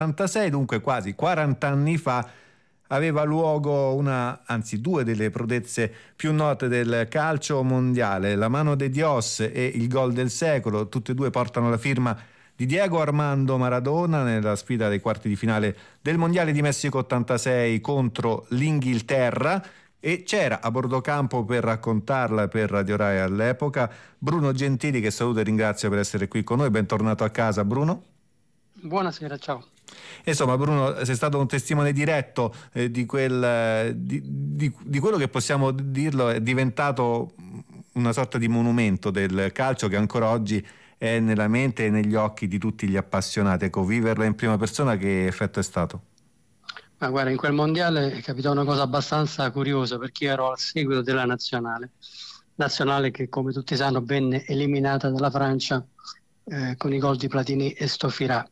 1986, dunque quasi 40 anni fa, aveva luogo due delle prodezze più note del calcio mondiale, la mano de Dios e il gol del secolo. Tutte e due portano la firma di Diego Armando Maradona nella sfida dei quarti di finale del Mondiale di Messico 86 contro l'Inghilterra. E c'era a bordo campo per raccontarla per Radio Rai all'epoca Bruno Gentili, che saluto e ringrazio per essere qui con noi. Bentornato a casa, Bruno. Buonasera, ciao. Insomma, Bruno, sei stato un testimone diretto di quello che possiamo dirlo è diventato una sorta di monumento del calcio che ancora oggi è nella mente e negli occhi di tutti gli appassionati. Ecco, viverla in prima persona, che effetto è stato? Ma guarda, in quel mondiale capitò una cosa abbastanza curiosa, perché io ero al seguito della nazionale che, come tutti sanno, venne eliminata dalla Francia con i gol di Platini e Stofirà.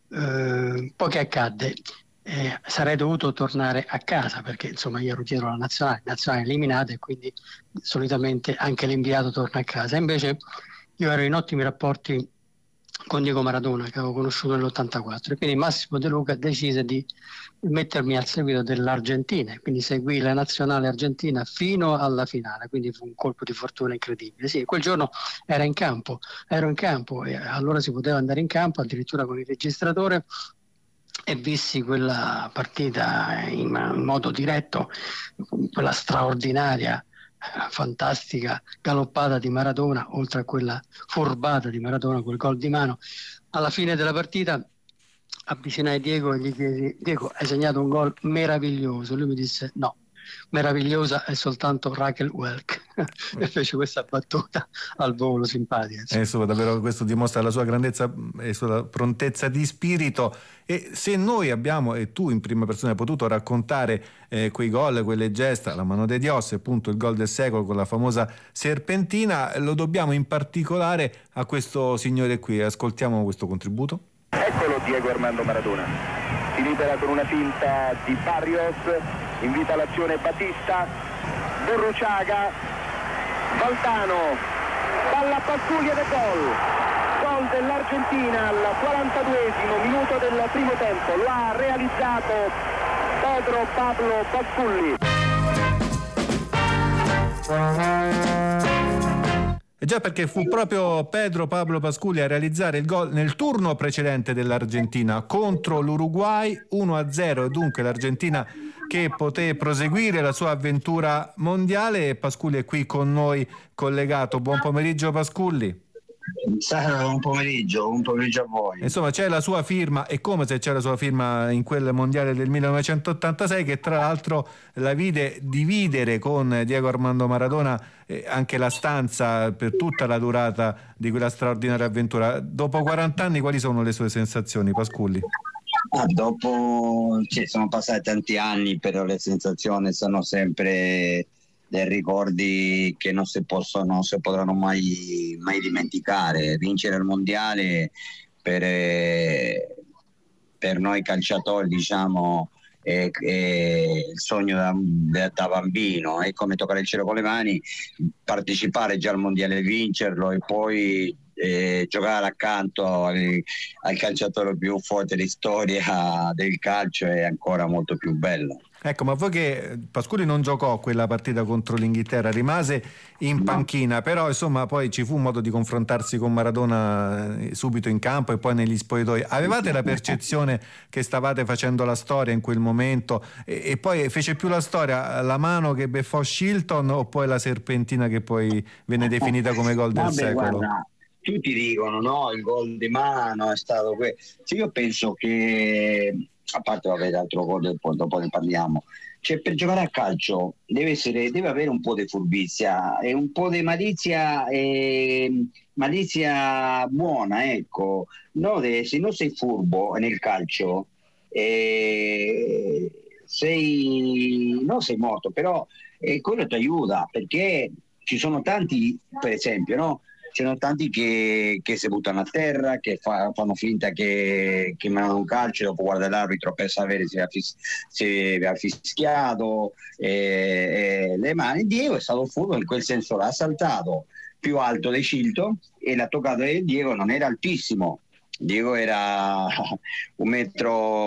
Poi che accadde? Sarei dovuto tornare a casa, perché insomma io ero dietro la nazionale eliminata, e quindi solitamente anche l'inviato torna a casa. Invece io ero in ottimi rapporti con Diego Maradona, che avevo conosciuto nell'84, e quindi Massimo De Luca decise di mettermi al seguito dell'Argentina, e quindi seguì la nazionale argentina fino alla finale, quindi fu un colpo di fortuna incredibile. Sì, quel giorno ero in campo, e allora si poteva andare in campo addirittura con il registratore, e vissi quella partita in modo diretto, quella straordinaria, fantastica galoppata di Maradona, oltre a quella furbata di Maradona, quel gol di mano. Alla fine della partita avvicinai Diego e gli chiesi: Diego, hai segnato un gol meraviglioso? Lui mi disse: no, meravigliosa è soltanto Raquel Welch. E fece questa battuta al volo simpatica. Insomma, davvero questo dimostra la sua grandezza e la sua prontezza di spirito. E se noi abbiamo, e tu in prima persona hai potuto raccontare quei gol, quelle gesta, la mano de Dios e appunto il gol del secolo con la famosa serpentina, lo dobbiamo in particolare a questo signore qui. Ascoltiamo questo contributo. Eccolo Diego Armando Maradona, si libera con una finta di Barrios, invita l'azione Batista, Burruchaga, Valtano, palla a Pascuglia del gol dell'Argentina al 42esimo minuto del primo tempo. Lo ha realizzato Pedro Pablo Pasculli. E già, perché fu proprio Pedro Pablo Pasculli a realizzare il gol nel turno precedente dell'Argentina contro l'Uruguay, 1-0, e dunque l'Argentina che poté proseguire la sua avventura mondiale. E Pasculli è qui con noi collegato. Buon pomeriggio Pasculli. Un pomeriggio a voi. Insomma, c'è la sua firma, e come se c'è la sua firma in quel mondiale del 1986, che tra l'altro la vide dividere con Diego Armando Maradona anche la stanza per tutta la durata di quella straordinaria avventura. Dopo 40 anni, quali sono le sue sensazioni, Pasculli? Sono passati tanti anni, però le sensazioni sono sempre dei ricordi che non si potranno mai dimenticare. Vincere il mondiale per noi calciatori, diciamo, è il sogno da bambino, è come toccare il cielo con le mani, partecipare già al mondiale, vincerlo e poi giocare accanto al calciatore più forte della storia del calcio è ancora molto più bello. Ecco, ma voi che Pasculli non giocò quella partita contro l'Inghilterra, rimase in panchina, però insomma poi ci fu modo di confrontarsi con Maradona subito in campo e poi negli spogliatoi. Avevate la percezione che stavate facendo la storia in quel momento, e poi fece più la storia la mano che beffò Shilton o poi la serpentina che poi venne definita come gol del secolo? Guarda, tutti dicono no, il gol di mano è stato io penso che, a parte l'altro gol, dopo ne parliamo, cioè per giocare a calcio deve avere un po' di furbizia e un po' di malizia buona, ecco. No, se non sei furbo nel calcio non sei morto, però quello ti aiuta, perché ci sono tanti, per esempio, no? Ci sono tanti che si buttano a terra, che fanno finta che mandano un calcio, dopo guarda l'arbitro per sapere se aveva fischiato le mani. Diego è stato furbo in quel senso, l'ha saltato più alto di Shilton e l'ha toccato, e Diego non era altissimo, Diego era 1 metro